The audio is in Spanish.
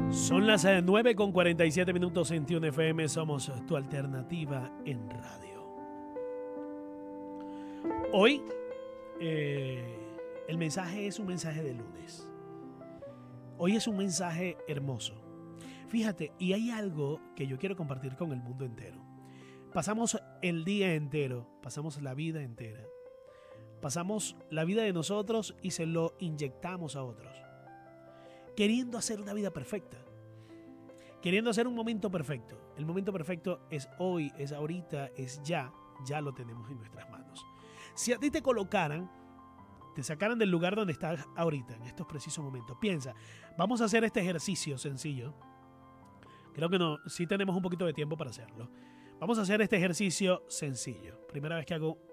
Son las 9:47 en TUN FM. Somos tu alternativa en radio. Hoy el mensaje es un mensaje de lunes. Hoy es un mensaje hermoso. Fíjate, y hay algo que yo quiero compartir con el mundo entero. Pasamos el día entero, pasamos la vida entera. Pasamos la vida de nosotros y se lo inyectamos a otros. Queriendo hacer una vida perfecta. Queriendo hacer un momento perfecto. El momento perfecto es hoy, es ahorita, es ya. Ya lo tenemos en nuestras manos. Si a ti te colocaran, te sacaran del lugar donde estás ahorita, en estos precisos momentos, piensa, vamos a hacer este ejercicio sencillo. Creo que no, sí tenemos un poquito de tiempo para hacerlo. Vamos a hacer este ejercicio sencillo. Primera vez que hago